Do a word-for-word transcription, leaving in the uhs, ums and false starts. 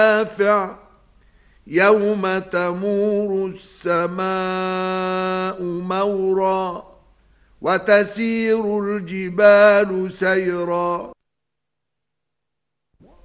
الواقع يوم تمور السماء مورا وتسير الجبال سيرا